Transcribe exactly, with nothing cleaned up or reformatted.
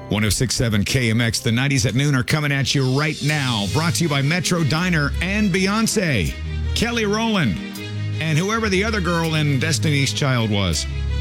one oh six point seven K M X, the nineties at noon are coming at you right now. Brought to you by Metro Diner and Beyonce, Kelly Rowland, and whoever the other girl in Destiny's Child was.